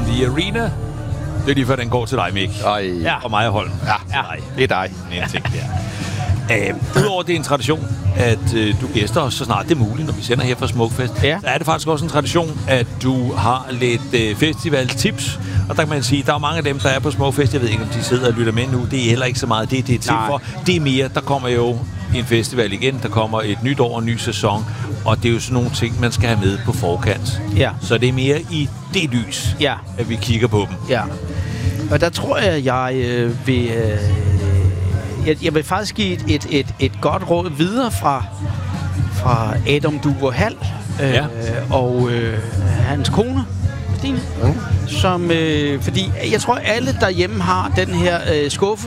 The Arena. Det er lige før, den går til dig, Mik. Ja. Og mig og Holm. Ja, det er dig. Udover det er en tradition, at du gæster os, så snart det er muligt, når vi sender her fra Smukfest, så er det faktisk også en tradition, at du har lidt festivaltips. Og der kan man sige, at der er mange af dem, der er på Smukfest. Jeg ved ikke, om de sidder og lytter med nu. Det er heller ikke så meget det er til for. Det er mere, der kommer jo en festival igen. Der kommer et nyt år, en ny sæson. Og det er jo sådan nogle ting, man skal have med på forkant. Ja. Så det er mere i det lys, at vi kigger på dem. Ja. Og der tror jeg vil... Jeg vil faktisk give et godt råd videre fra Adam Duver Hall og hans kone, Stine. Som, fordi jeg tror, alle derhjemme har den her skuffe,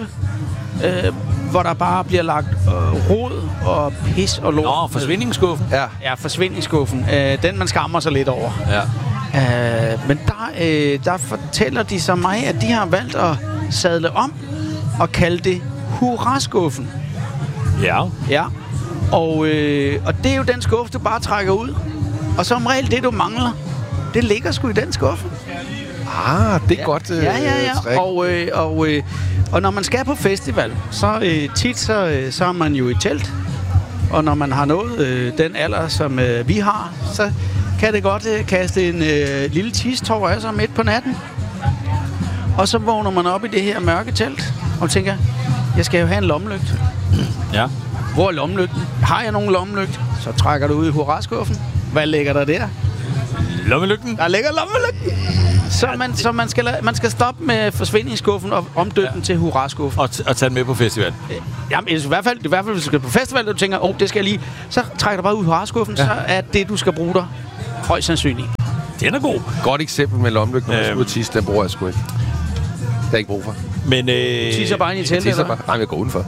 hvor der bare bliver lagt rod og pis og lort. Nå, forsvindingsskuffen. Ja, forsvindingsskuffen. Den, man skammer sig lidt over. Ja. Men der fortæller de så mig, at de har valgt at sadle om og kalde det hurraskuffen. Ja. Og det er jo den skuffe, du bare trækker ud. Og som regel, det du mangler, det ligger sgu i den skuffe. Det er godt. Ja. Og når man skal på festival, så tit så er man jo i telt. Og når man har nået den alder, som vi har, så kan det godt kaste en lille tistår af sig midt på natten. Og så vågner man op i det her mørke telt og tænker, jeg skal jo have en lommelygte. Ja. Hvor er lommelygten? Har jeg nogen lommelygte? Så trækker du ud i hurraskuffen. Hvad ligger der der? Lommelygten? Der ligger lommelygten. Så man skal stoppe med forsvindingsskuffen og omdøbe den til hurraskuffen. Og tage den med på festival? Jamen, i hvert fald, hvis du skal på festival, og du tænker, det skal jeg lige... Så trækker du bare ud i hurraskuffen, så er det, du skal bruge der højst sandsynligt. Den er god. Godt eksempel med lommelygten, når man skal ud og tisse, den bruger jeg sgu ikke. Det er ikke brug for. Men tisser bare ind i teltet, eller? Nej, jeg går udenfor.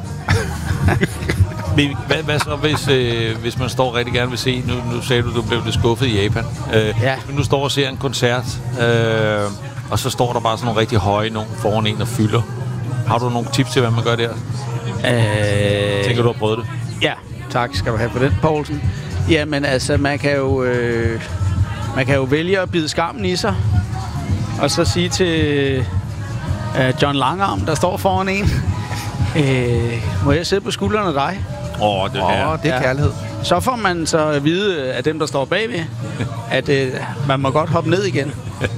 Hvad så, hvis man står rigtig gerne vil se... Nu sagde du blev lidt skuffet i Japan. Men nu står og ser en koncert, og så står der bare sådan nogle rigtig høje nogen foran en og fylder. Har du nogle tips til, hvad man gør der? Tænker du har prøvet det? Ja, tak skal du have for den, Poulsen. Jamen altså, man kan jo vælge at bide skammen i sig, og så sige til John Langarm, der står foran en, må jeg sidde på skuldrene af dig? Det er kærlighed. Så får man så at vide af dem, der står bagved, at man må godt hoppe ned igen.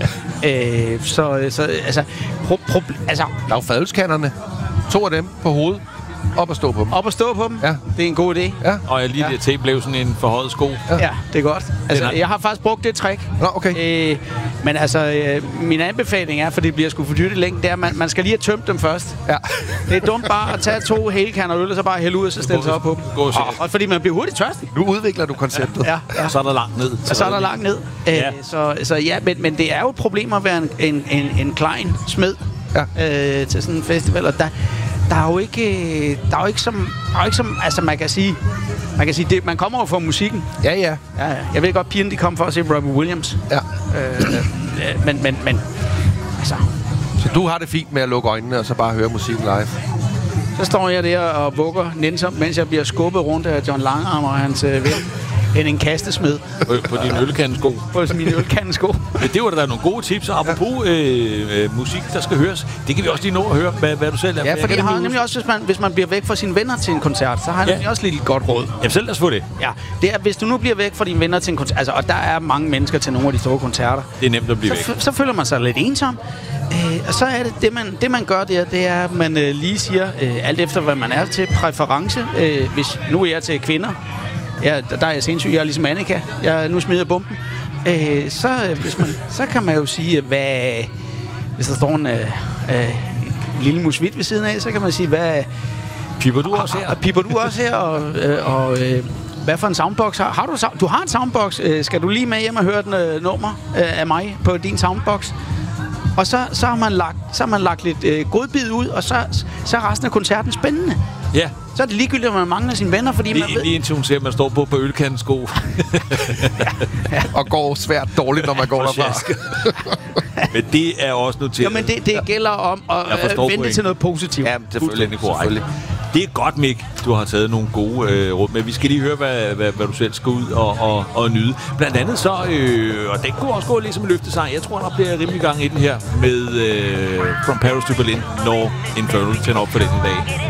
Der er jo fadølskanderne. 2 af dem på hovedet. Op og stå på dem. Op og stå på dem? Ja. Det er en god idé. Ja. Og jeg lige det til blev sådan en forhøjet sko. Ja, det er godt. Altså, jeg har faktisk brugt det trick. Nå, okay. Men altså, min anbefaling er, for det bliver sgu for dyrt i længden, det er, at man skal lige have tømt dem først. Ja. Det er dumt bare at tage 2 hele kander øl, og så bare hælde ud, og så stille sig op på dem. Og fordi man bliver hurtigt tørstig. Nu udvikler du konceptet. Ja. Og så er der langt ned. Og så er der langt ned. Så ja, men det er jo et problem at være en klein smed til sådan en festival, og der er jo ikke som altså man kan sige det, man kommer jo fra musikken. Ja. Jeg ved godt, pigerne de kom for at se Robbie Williams. Ja. Men altså. Så du har det fint med at lukke øjnene og så bare høre musikken live? Så står jeg der og vugger nænsomt, mens jeg bliver skubbet rundt af John Langarm og hans ven. En kastesmed. På din ølkandesko. På min ølkandesko. Men det var da nogle gode tips. Og apropos musik, der skal høres. Det kan vi også lige nå at høre, hvad du selv er. Ja, for det har nemlig også, hvis man bliver væk fra sine venner til en koncert, så har jeg nemlig også lidt godt råd. Jamen selv lad os få det. Ja, det er, hvis du nu bliver væk fra dine venner til en koncert, altså, og der er mange mennesker til nogle af de store koncerter. Det er nemt at blive væk. Så føler man sig lidt ensom. Og så er det man gør der, det er, at man lige siger, alt efter hvad man er til præference. Hvis nu er jeg til kvinder, ja, der er jeg sindssyg. Jeg er ligesom Annika. Nu smider jeg bomben. Så kan man jo sige, hvis der står en lille musvit ved siden af, så kan man sige, hvad... Pipper du også her? Pipper du også her? Og hvad for en soundbox har du? Du har en soundbox. Skal du lige med hjem og høre den nummer af mig på din soundbox? Og så har man lagt lidt godbid ud, og så er resten af koncerten spændende. Ja. Så er det ligegyldigt, at man mangler sine venner, fordi man ved... Lige indtil hun ser, at man står på ølkandesko. ja. Og går svært dårligt, når man går derfra. Men det er også noteret. Ja, men det gælder om at vente til noget positivt. Ja, selvfølgelig. Det er godt, Mick. Du har taget nogle gode råd, men vi skal lige høre, hvad du selv skal ud og nyde. Blandt andet så, og det kunne også gå lidt som en løftesang. Jeg tror, der bliver rimelig gang i den her med From Paris to Berlin, når Infernal tænder op for den i dag.